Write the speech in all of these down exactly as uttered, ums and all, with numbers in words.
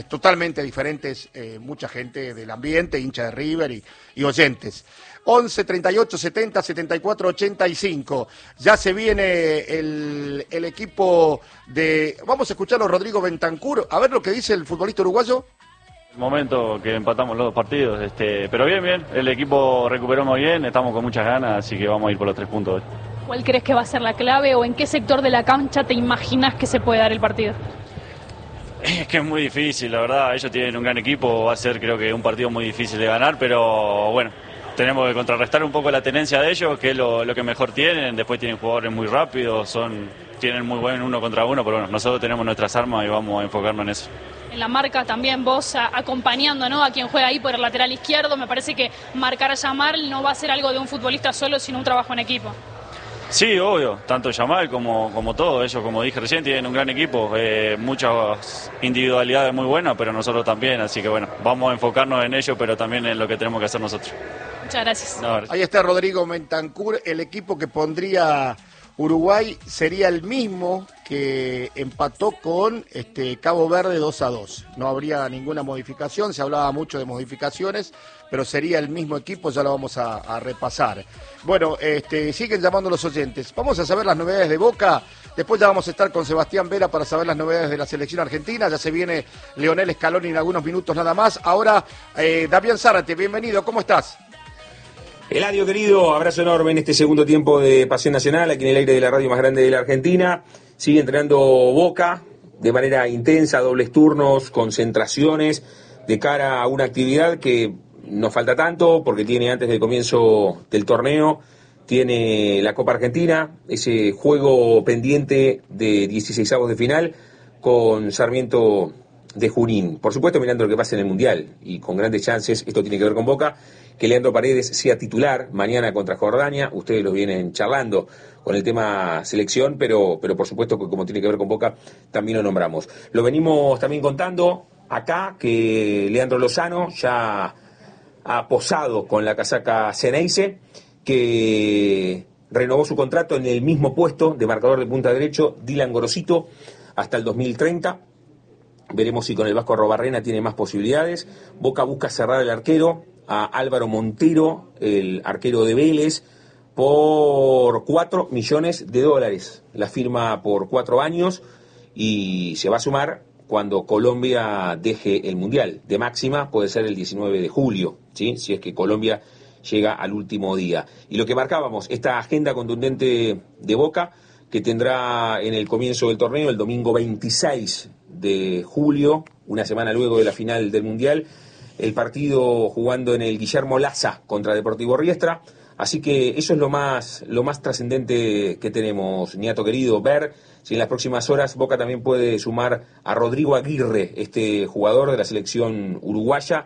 totalmente diferentes, eh, mucha gente del ambiente, hincha de River y, y oyentes. once, treinta y ocho, setenta, setenta y cuatro, ochenta y cinco. Ya se viene el, el equipo de... Vamos a escucharlo, Rodrigo Bentancur, a ver lo que dice el futbolista uruguayo. El momento que empatamos los dos partidos, este, pero bien, bien, el equipo recuperó muy bien, estamos con muchas ganas, así que vamos a ir por los tres puntos hoy. ¿Cuál crees que va a ser la clave o en qué sector de la cancha te imaginas que se puede dar el partido? Es que es muy difícil, la verdad, ellos tienen un gran equipo, va a ser creo que un partido muy difícil de ganar, pero bueno, tenemos que contrarrestar un poco la tenencia de ellos, que es lo, lo que mejor tienen, después tienen jugadores muy rápidos, son tienen muy buen uno contra uno, pero bueno, nosotros tenemos nuestras armas y vamos a enfocarnos en eso. En la marca también vos a, acompañando, ¿no?, a quien juega ahí por el lateral izquierdo, me parece que marcar a Yamal no va a ser algo de un futbolista solo, sino un trabajo en equipo. Sí, obvio, tanto Yamal como, como todo, ellos como dije recién tienen un gran equipo, eh, muchas individualidades muy buenas, pero nosotros también, así que bueno, vamos a enfocarnos en ello, pero también en lo que tenemos que hacer nosotros. Muchas gracias. No, gracias. Ahí está Rodrigo Bentancur, el equipo que pondría Uruguay sería el mismo que empató con este, Cabo Verde dos a dos. No habría ninguna modificación, se hablaba mucho de modificaciones, pero sería el mismo equipo, ya lo vamos a, a repasar. Bueno, este, siguen llamando los oyentes. Vamos a saber las novedades de Boca. Después ya vamos a estar con Sebastián Vera para saber las novedades de la selección argentina. Ya se viene Leonel Scaloni en algunos minutos nada más. Ahora, eh, Damián Zárate, bienvenido, ¿cómo estás? Eladio, querido, abrazo enorme en este segundo tiempo de Pasión Nacional, aquí en el aire de la radio más grande de la Argentina. Sigue entrenando Boca de manera intensa, dobles turnos, concentraciones, de cara a una actividad que no falta tanto, porque tiene antes del comienzo del torneo, tiene la Copa Argentina, ese juego pendiente de dieciseisavos de final con Sarmiento de Junín. Por supuesto, mirando lo que pasa en el Mundial, y con grandes chances, esto tiene que ver con Boca, que Leandro Paredes sea titular mañana contra Jordania. Ustedes lo vienen charlando con el tema selección, pero, pero por supuesto que como tiene que ver con Boca, también lo nombramos. Lo venimos también contando acá, que Leandro Lozano ya ha posado con la casaca Ceneice, que renovó su contrato en el mismo puesto de marcador de punta derecho, Dylan Gorosito, hasta el dos mil treinta. Veremos si con el Vasco Arrobarrena tiene más posibilidades. Boca busca cerrar el arquero a Álvaro Montero, el arquero de Vélez, por cuatro millones de dólares. La firma por cuatro años y se va a sumar cuando Colombia deje el Mundial. De máxima puede ser el diecinueve de julio, ¿sí? Si es que Colombia llega al último día. Y lo que marcábamos, esta agenda contundente de Boca, que tendrá en el comienzo del torneo el domingo veintiséis de julio, una semana luego de la final del Mundial, el partido jugando en el Guillermo Laza contra Deportivo Riestra. Así que eso es lo más, lo más trascendente que tenemos, Niato querido, ver si en las próximas horas Boca también puede sumar a Rodrigo Aguirre, este jugador de la selección uruguaya,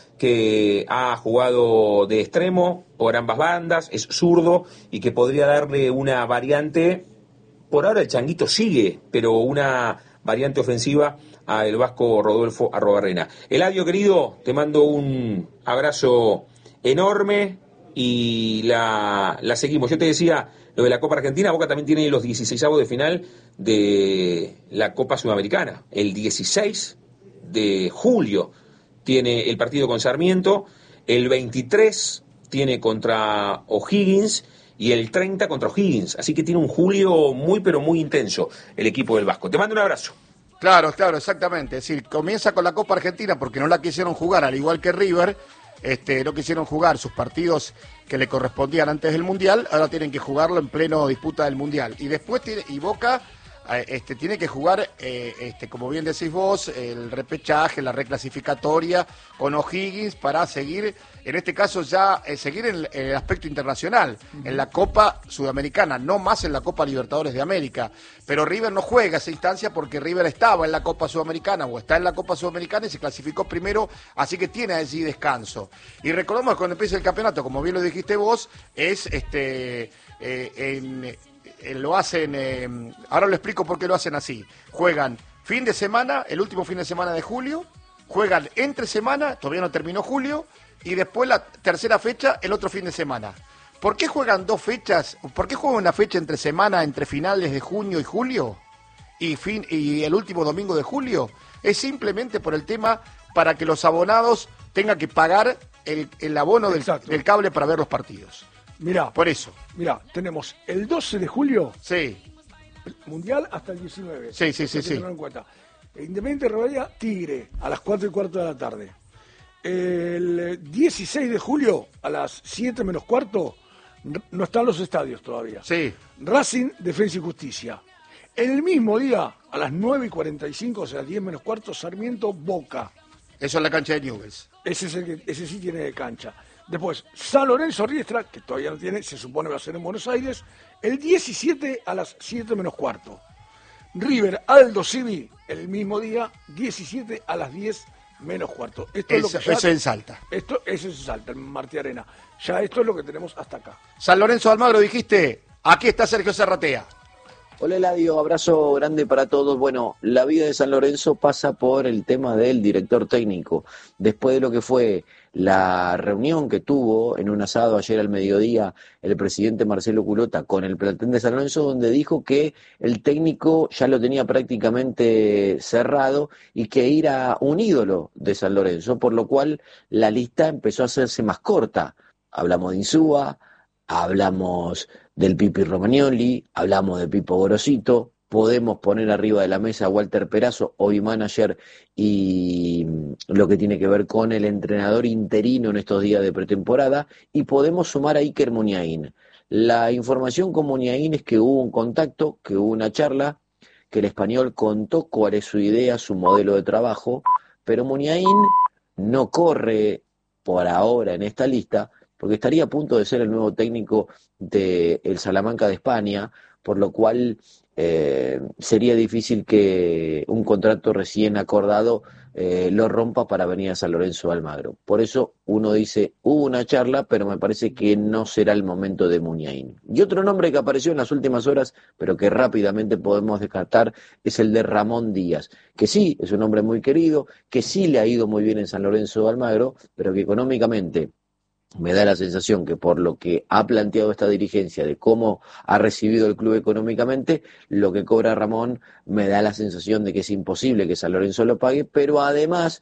que ha jugado de extremo por ambas bandas, es zurdo y que podría darle una variante. Por ahora el Changuito sigue, pero una variante ofensiva a el vasco Rodolfo Arrobarrena. Eladio, querido, te mando un abrazo enorme y la, la seguimos. Yo te decía lo de la Copa Argentina. Boca también tiene los dieciseisavos de final de la Copa Sudamericana. El dieciséis de julio tiene el partido con Sarmiento, el veintitrés tiene contra O'Higgins y el treinta contra O'Higgins. Así que tiene un julio muy pero muy intenso el equipo del Vasco. Te mando un abrazo. Claro, claro, exactamente. Es decir, comienza con la Copa Argentina porque no la quisieron jugar, al igual que River, este, no quisieron jugar sus partidos que le correspondían antes del Mundial, ahora tienen que jugarlo en pleno disputa del Mundial. Y después tiene, y Boca este, tiene que jugar, eh, este, como bien decís vos, el repechaje, la reclasificatoria con O'Higgins para seguir, en este caso ya, eh, seguir en, en el aspecto internacional, uh-huh. en la Copa Sudamericana, no más en la Copa Libertadores de América. Pero River no juega esa instancia porque River estaba en la Copa Sudamericana o está en la Copa Sudamericana y se clasificó primero, así que tiene allí descanso. Y recordemos que cuando empieza el campeonato, como bien lo dijiste vos, es este eh, en... lo hacen, eh, ahora lo explico por qué lo hacen así. Juegan fin de semana, el último fin de semana de julio, juegan entre semana, todavía no terminó julio, y después la tercera fecha, el otro fin de semana. ¿Por qué juegan dos fechas? ¿Por qué juegan una fecha entre semana, entre finales de junio y julio? Y, fin, y el último domingo de julio. Es simplemente por el tema para que los abonados tengan que pagar el, el abono del, del cable para ver los partidos. Mirá, por eso. Mirá, tenemos el doce de julio. Sí. Mundial hasta el diecinueve. Sí, sí, sí, sí. En cuenta. Independiente Rivadavia, Tigre, a las cuatro y cuarto de la tarde. El dieciséis de julio, a las siete menos cuarto, no están los estadios todavía. Sí. Racing, Defensa y Justicia. El mismo día, a las nueve y cuarenta y cinco, o sea, diez menos cuarto, Sarmiento, Boca. Eso es la cancha de Newell's. Ese, es el que, ese sí tiene cancha. Después, San Lorenzo, Riestra, que todavía no tiene, se supone va a ser en Buenos Aires, el diecisiete a las siete menos cuarto. River, Aldo Civi, el mismo día, diecisiete a las diez menos cuarto. Esto es, es lo que ya, eso en Salta. Esto, eso es en Salta, en Martí Arena. Ya esto es lo que tenemos hasta acá. San Lorenzo de Almagro, dijiste, aquí está Sergio Serratea. Hola Eladio, abrazo grande para todos. Bueno, la vida de San Lorenzo pasa por el tema del director técnico. Después de lo que fue la reunión que tuvo en un asado ayer al mediodía el presidente Marcelo Culota con el plantel de San Lorenzo, donde dijo que el técnico ya lo tenía prácticamente cerrado y que era un ídolo de San Lorenzo, por lo cual la lista empezó a hacerse más corta. Hablamos de Insúa, hablamos del Pipi Romagnoli, hablamos de Pipo Gorosito, podemos poner arriba de la mesa a Walter Perazo, hoy manager, y lo que tiene que ver con el entrenador interino en estos días de pretemporada, y podemos sumar a Iker Muniain. La información con Muniain es que hubo un contacto, que hubo una charla, que el español contó cuál es su idea, su modelo de trabajo, pero Muniain no corre por ahora en esta lista, porque estaría a punto de ser el nuevo técnico del Salamanca de España, por lo cual eh, sería difícil que un contrato recién acordado eh, lo rompa para venir a San Lorenzo de Almagro. Por eso uno dice, hubo una charla, pero me parece que no será el momento de Muniain. Y otro nombre que apareció en las últimas horas, pero que rápidamente podemos descartar, es el de Ramón Díaz, que sí, es un hombre muy querido, que sí le ha ido muy bien en San Lorenzo de Almagro, pero que económicamente me da la sensación que por lo que ha planteado esta dirigencia de cómo ha recibido el club económicamente, lo que cobra Ramón me da la sensación de que es imposible que San Lorenzo lo pague, pero además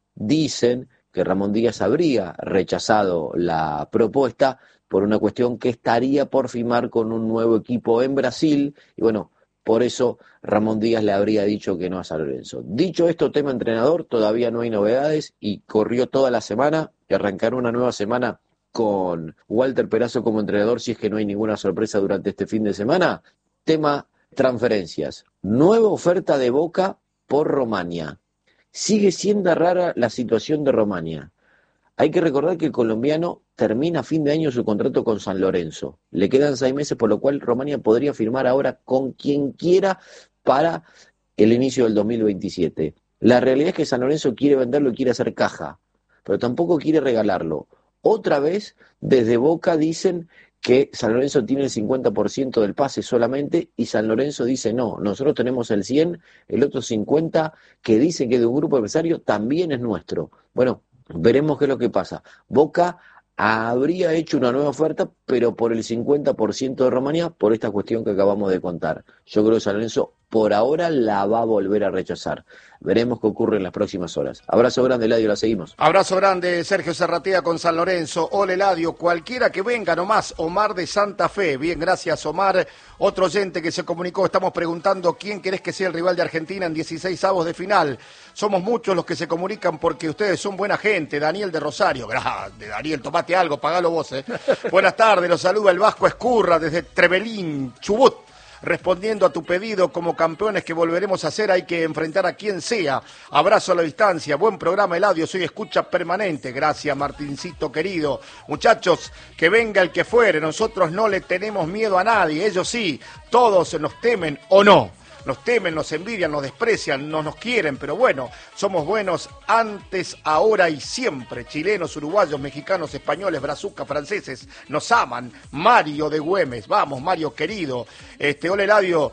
dicen que Ramón Díaz habría rechazado la propuesta por una cuestión que estaría por firmar con un nuevo equipo en Brasil, y bueno, por eso Ramón Díaz le habría dicho que no a San Lorenzo. Dicho esto, tema entrenador, todavía no hay novedades y corrió toda la semana y arrancar una nueva semana con Walter Perazo como entrenador si es que no hay ninguna sorpresa durante este fin de semana. Tema transferencias. Nueva oferta de Boca por Romania. Sigue siendo rara la situación de Romania. Hay que recordar que el colombiano termina a fin de año su contrato con San Lorenzo. Le quedan seis meses, por lo cual Romania podría firmar ahora con quien quiera para el inicio del dos mil veintisiete. La realidad es que San Lorenzo quiere venderlo y quiere hacer caja, pero tampoco quiere regalarlo. Otra vez, desde Boca dicen que San Lorenzo tiene el cincuenta por ciento del pase solamente y San Lorenzo dice no, nosotros tenemos el cien, el otro cincuenta que dice que de un grupo empresario también es nuestro. Bueno, veremos qué es lo que pasa. Boca habría hecho una nueva oferta, pero por el cincuenta por ciento de Romania, por esta cuestión que acabamos de contar. Yo creo que San Lorenzo por ahora la va a volver a rechazar. Veremos qué ocurre en las próximas horas. Abrazo grande, Eladio, la seguimos. Abrazo grande, Sergio Serratea con San Lorenzo. Hola, Eladio, cualquiera que venga nomás. Omar de Santa Fe. Bien, gracias, Omar. Otro oyente que se comunicó, estamos preguntando quién querés que sea el rival de Argentina en dieciséis avos de final. Somos muchos los que se comunican porque ustedes son buena gente. Daniel de Rosario. Grande, Daniel, tomate algo, pagalo vos, eh. Buenas tardes, los saluda el Vasco Escurra desde Trevelín, Chubut. Respondiendo a tu pedido, como campeones que volveremos a hacer, hay que enfrentar a quien sea. Abrazo a la distancia, buen programa, Eladio, soy escucha permanente. Gracias, Martincito querido. Muchachos, que venga el que fuere, nosotros no le tenemos miedo a nadie, ellos sí, todos nos temen o no. Nos temen, nos envidian, nos desprecian, no nos quieren, pero bueno, somos buenos antes, ahora y siempre. Chilenos, uruguayos, mexicanos, españoles, brazucas, franceses, nos aman. Mario de Güemes, vamos, Mario querido. Este, hola Eladio,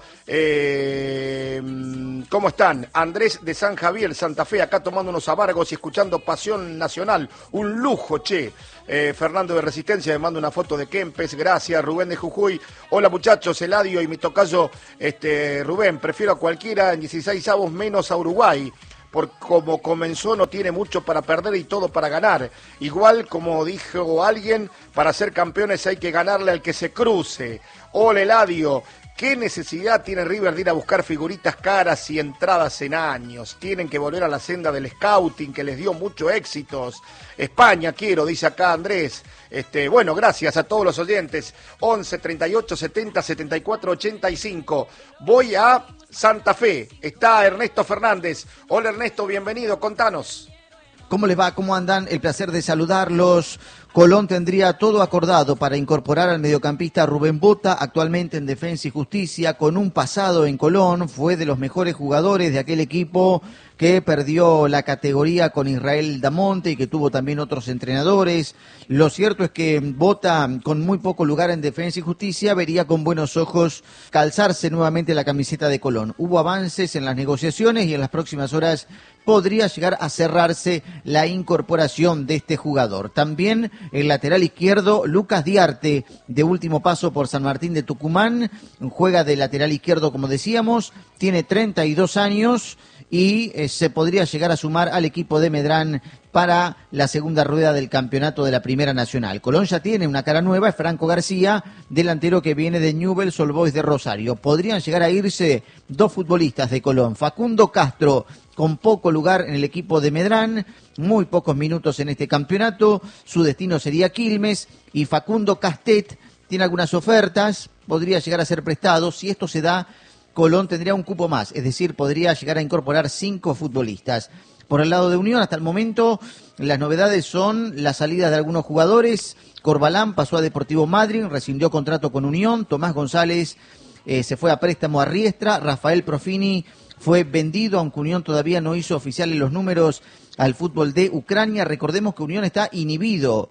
eh, ¿cómo están? Andrés de San Javier, Santa Fe, acá tomando unos amargos y escuchando Pasión Nacional. Un lujo, che. Eh, Fernando de Resistencia me manda una foto de Kempes, gracias. Rubén de Jujuy, hola muchachos, Eladio y mi tocayo este, Rubén, prefiero a cualquiera en dieciséis avos menos a Uruguay, por como comenzó no tiene mucho para perder y todo para ganar. Igual, como dijo alguien, para ser campeones hay que ganarle al que se cruce. Hola, Eladio. ¿Qué necesidad tiene River de ir a buscar figuritas caras y entradas en años? Tienen que volver a la senda del scouting que les dio muchos éxitos. España quiero, dice acá Andrés. Este, bueno, gracias a todos los oyentes. once, treinta y ocho, setenta, setenta y cuatro, ochenta y cinco. Voy a Santa Fe. Está Ernesto Fernández. Hola Ernesto, bienvenido, contanos. ¿Cómo les va? ¿Cómo andan? El placer de saludarlos. Colón tendría todo acordado para incorporar al mediocampista Rubén Bota, actualmente en Defensa y Justicia, con un pasado en Colón. Fue de los mejores jugadores de aquel equipo que perdió la categoría con Israel Damonte y que tuvo también otros entrenadores. Lo cierto es que Bota, con muy poco lugar en Defensa y Justicia, vería con buenos ojos calzarse nuevamente la camiseta de Colón. Hubo avances en las negociaciones y en las próximas horas podría llegar a cerrarse la incorporación de este jugador. También el lateral izquierdo, Lucas Diarte, de último paso por San Martín de Tucumán, juega de lateral izquierdo, como decíamos, tiene treinta y dos años y eh, se podría llegar a sumar al equipo de Medrán para la segunda rueda del campeonato de la Primera Nacional. Colón ya tiene una cara nueva, es Franco García, delantero que viene de Newell's Old Boys de Rosario. Podrían llegar a irse dos futbolistas de Colón, Facundo Castro, con poco lugar en el equipo de Medrán, muy pocos minutos en este campeonato, su destino sería Quilmes, y Facundo Castet tiene algunas ofertas, podría llegar a ser prestado. Si esto se da, Colón tendría un cupo más, es decir, podría llegar a incorporar cinco futbolistas. Por el lado de Unión, hasta el momento, las novedades son la salida de algunos jugadores. Corbalán pasó a Deportivo Madryn, rescindió contrato con Unión. Tomás González eh, se fue a préstamo a Riestra. Rafael Profini fue vendido, aunque Unión todavía no hizo oficiales los números al fútbol de Ucrania. Recordemos que Unión está inhibido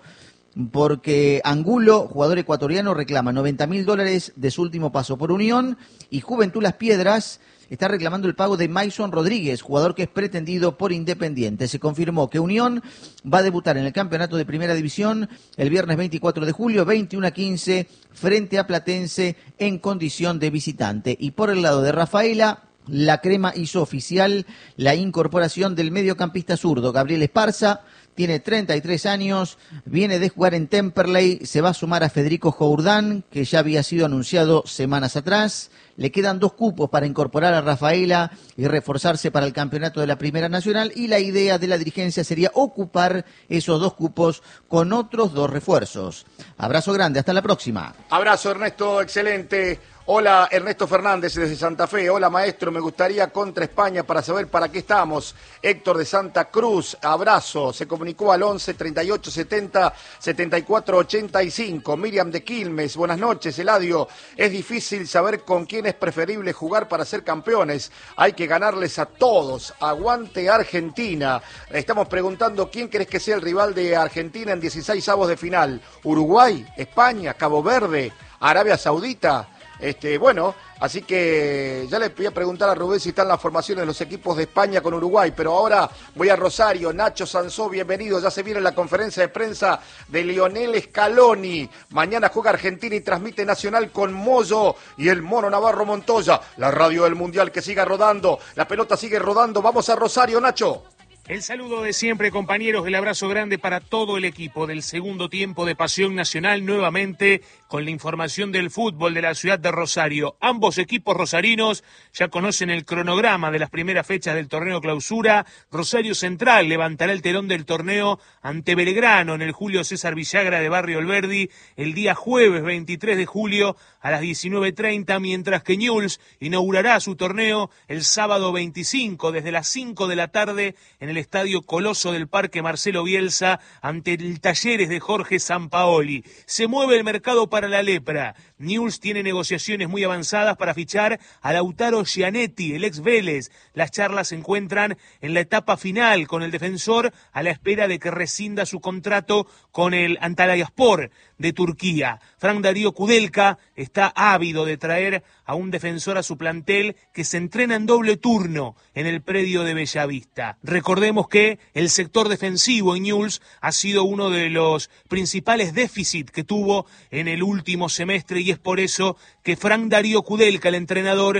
porque Angulo, jugador ecuatoriano, reclama noventa mil dólares de su último paso por Unión, y Juventud Las Piedras está reclamando el pago de Mason Rodríguez, jugador que es pretendido por Independiente. Se confirmó que Unión va a debutar en el campeonato de Primera División el viernes veinticuatro de julio, veintiuno a quince, frente a Platense en condición de visitante. Y por el lado de Rafaela, la Crema hizo oficial la incorporación del mediocampista zurdo Gabriel Esparza. Tiene treinta y tres años, viene de jugar en Temperley, se va a sumar a Federico Jourdán, que ya había sido anunciado semanas atrás. Le quedan dos cupos para incorporar a Rafaela y reforzarse para el campeonato de la Primera Nacional, y la idea de la dirigencia sería ocupar esos dos cupos con otros dos refuerzos. Abrazo grande, hasta la próxima. Abrazo, Ernesto, excelente. Hola, Ernesto Fernández desde Santa Fe. Hola, maestro, me gustaría contra España para saber para qué estamos. Héctor de Santa Cruz, abrazo. Se comunicó al once, treinta y ocho, setenta, setenta y cuatro, ochenta y cinco. Miriam de Quilmes, buenas noches, Eladio. Es difícil saber con quién es preferible jugar para ser campeones. Hay que ganarles a todos. Aguante Argentina. Estamos preguntando quién crees que sea el rival de Argentina en dieciséis avos de final. ¿Uruguay, España, Cabo Verde, Arabia Saudita? Este, bueno, así que ya le voy a preguntar a Rubén si están las formaciones de los equipos de España con Uruguay, pero ahora voy a Rosario. Nacho Sansó, bienvenido, ya se viene la conferencia de prensa de Lionel Scaloni. Mañana juega Argentina y transmite Nacional con Moyo y el Mono Navarro Montoya. La radio del Mundial que siga rodando, la pelota sigue rodando. Vamos a Rosario, Nacho. El saludo de siempre, compañeros, el abrazo grande para todo el equipo del segundo tiempo de Pasión Nacional, nuevamente con la información del fútbol de la ciudad de Rosario. Ambos equipos rosarinos ya conocen el cronograma de las primeras fechas del torneo clausura. Rosario Central levantará el telón del torneo ante Belgrano en el Julio César Villagra de Barrio Alberdi el día jueves veintitrés de julio a las diecinueve treinta, mientras que Newell's inaugurará su torneo el sábado veinticinco desde las cinco de la tarde en el Estadio Coloso del Parque Marcelo Bielsa ante el Talleres de Jorge Sampaoli. Se mueve el mercado para la lepra. Newell's tiene negociaciones muy avanzadas para fichar a Lautaro Gianetti, el ex Vélez. Las charlas se encuentran en la etapa final con el defensor a la espera de que rescinda su contrato con el Antalyaspor de Turquía. Frank Darío Kudelka está ávido de traer a un defensor a su plantel que se entrena en doble turno en el predio de Bellavista. Recordemos que el sector defensivo en Newell's ha sido uno de los principales déficits que tuvo en el último semestre, y es por eso que Frank Darío Kudelka, el entrenador,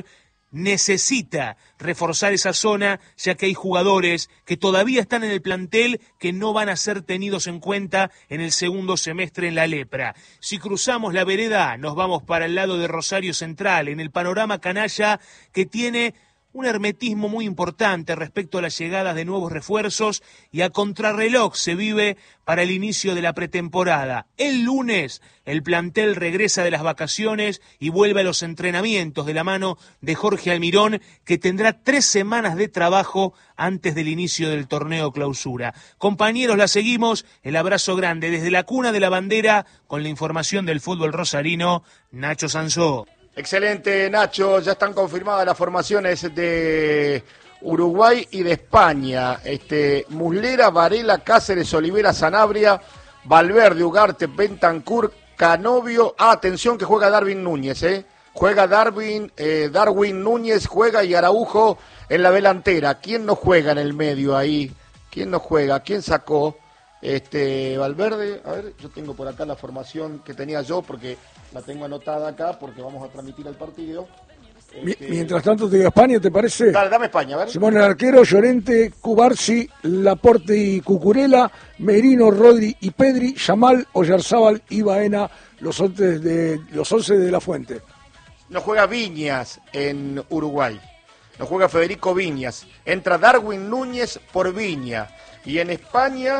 necesita reforzar esa zona, ya que hay jugadores que todavía están en el plantel que no van a ser tenidos en cuenta en el segundo semestre en la Lepra. Si cruzamos la vereda, nos vamos para el lado de Rosario Central, en el panorama canalla que tiene un hermetismo muy importante respecto a las llegadas de nuevos refuerzos y a contrarreloj se vive para el inicio de la pretemporada. El lunes el plantel regresa de las vacaciones y vuelve a los entrenamientos de la mano de Jorge Almirón, que tendrá tres semanas de trabajo antes del inicio del torneo clausura. Compañeros, la seguimos. El abrazo grande desde la cuna de la bandera con la información del fútbol rosarino, Nacho Sansó. Excelente, Nacho. Ya están confirmadas las formaciones de Uruguay y de España. Este, Muslera, Varela, Cáceres, Olivera, Sanabria, Valverde, Ugarte, Bentancur, Canovio. Ah, atención que juega Darwin Núñez, ¿eh? Juega Darwin, eh, Darwin Núñez, juega y Araujo en la delantera. ¿Quién no juega en el medio ahí? ¿Quién no juega? ¿Quién sacó? Este, Valverde, a ver, yo tengo por acá la formación que tenía yo porque la tengo anotada acá porque vamos a transmitir el partido. Este... Mientras tanto te digo España, ¿te parece? Dale, dame España, a ver. Simón el arquero, Llorente, Cubarsi, Laporte y Cucurella, Merino, Rodri y Pedri, Yamal, Oyarzábal y Baena, los once de, los once de la Fuente. No juega Viñas en Uruguay, no juega Federico Viñas, entra Darwin Núñez por Viña, y en España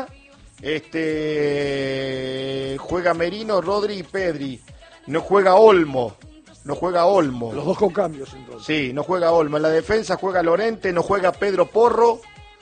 este juega Merino, Rodri y Pedri, no juega Olmo, no juega Olmo. Los dos con cambios entonces. Sí, no juega Olmo, en la defensa juega Lorente, no juega Pedro Porro,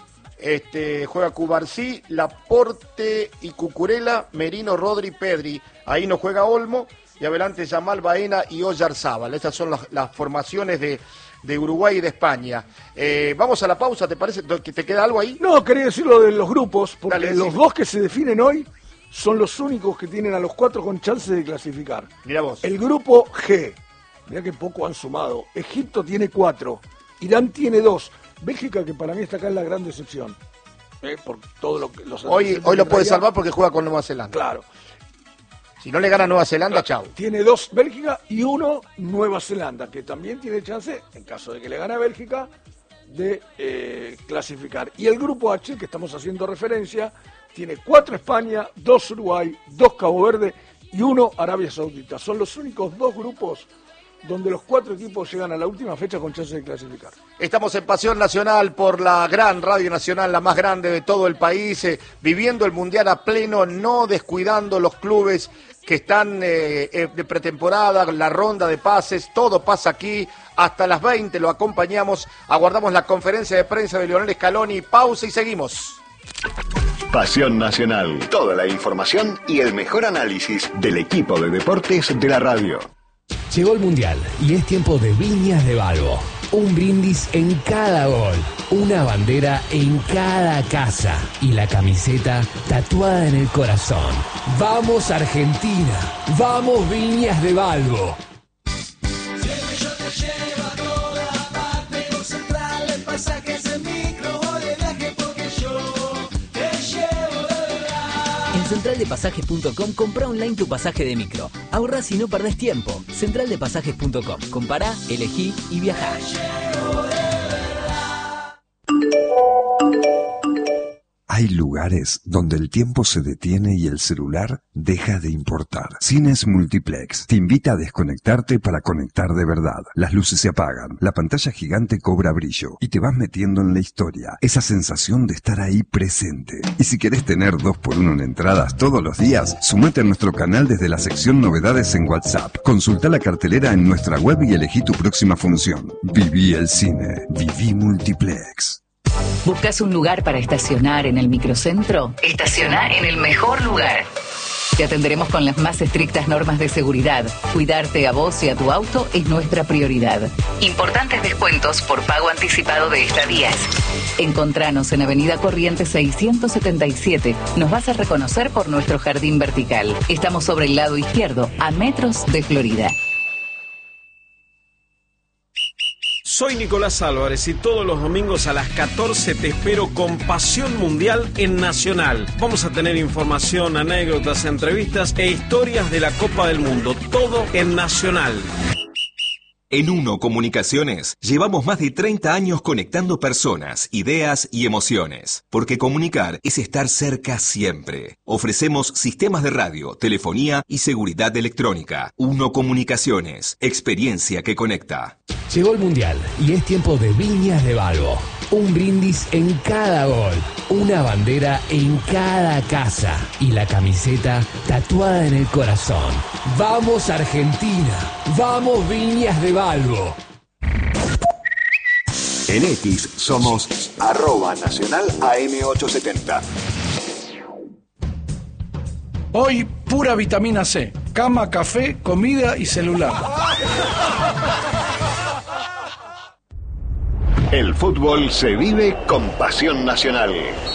este juega Cubarsí, Laporte y Cucurella, Merino, Rodri, Pedri, ahí no juega Olmo, y adelante Yamal, Baena y Oyarzábal. Estas son las, las formaciones de, de Uruguay y de España. Eh, vamos a la pausa, ¿te parece? ¿Que te queda algo ahí? No, quería decir lo de los grupos, porque Dale, los sí. dos que se definen hoy son los únicos que tienen a los cuatro con chance de clasificar. Mira vos. El grupo G, mirá que poco han sumado. Egipto tiene cuatro, Irán tiene dos, Bélgica, que para mí está acá en la gran decepción. Eh, por todo lo que los Hoy, hoy lo puede salvar porque juega con Nueva Zelanda. Claro. Si no le gana Nueva Zelanda, chao. Tiene dos Bélgica y uno Nueva Zelanda, que también tiene chance, en caso de que le gane a Bélgica, de eh, clasificar. Y el grupo H, que estamos haciendo referencia, tiene cuatro España, dos Uruguay, dos Cabo Verde y uno Arabia Saudita. Son los únicos dos grupos donde los cuatro equipos llegan a la última fecha con chance de clasificar. Estamos en Pasión Nacional por la gran Radio Nacional, la más grande de todo el país, eh, viviendo el Mundial a pleno, no descuidando los clubes que están eh, eh, de pretemporada, la ronda de pases, todo pasa aquí. Hasta las veinte lo acompañamos, aguardamos la conferencia de prensa de Lionel Scaloni. Pausa y seguimos. Pasión Nacional, toda la información y el mejor análisis del equipo de deportes de la radio. Llegó el Mundial y es tiempo de Viñas de Balbo. Un brindis en cada gol, una bandera en cada casa y la camiseta tatuada en el corazón. ¡Vamos Argentina! ¡Vamos Viñas de Balbo! Siempre yo te llevo a toda parte, con Central en pasajes en micro o de viaje porque yo te llevo de verdad. En central de pasajes punto com compra online tu pasaje de micro. Ahorrás y no perdés tiempo. central de pasajes punto com. Compará, elegí y viajá. Hay lugares donde el tiempo se detiene y el celular deja de importar. Cines Multiplex te invita a desconectarte para conectar de verdad. Las luces se apagan, la pantalla gigante cobra brillo y te vas metiendo en la historia. Esa sensación de estar ahí presente. Y si querés tener dos por uno en entradas todos los días, sumate a nuestro canal desde la sección Novedades en WhatsApp. Consulta la cartelera en nuestra web y elegí tu próxima función. Viví el cine. Viví Multiplex. ¿Buscas un lugar para estacionar en el microcentro? Estaciona en el mejor lugar. Te atenderemos con las más estrictas normas de seguridad. Cuidarte a vos y a tu auto es nuestra prioridad. Importantes descuentos por pago anticipado de estadías. Encontranos en Avenida Corrientes seiscientos setenta y siete. Nos vas a reconocer por nuestro jardín vertical. Estamos sobre el lado izquierdo, a metros de Florida. Soy Nicolás Álvarez y todos los domingos a las catorce te espero con Pasión Mundial en Nacional. Vamos a tener información, anécdotas, entrevistas e historias de la Copa del Mundo. Todo en Nacional. En Uno Comunicaciones llevamos más de treinta años conectando personas, ideas y emociones. Porque comunicar es estar cerca siempre. Ofrecemos sistemas de radio, telefonía y seguridad electrónica. Uno Comunicaciones, experiencia que conecta. Llegó el Mundial y es tiempo de Viñas de Balbo. Un brindis en cada gol, una bandera en cada casa y la camiseta tatuada en el corazón. ¡Vamos Argentina! ¡Vamos Viñas de Balbo! En X somos arroba nacional A M ochocientos setenta. Hoy, pura vitamina C. Cama, café, comida y celular. El fútbol se vive con Pasión Nacional.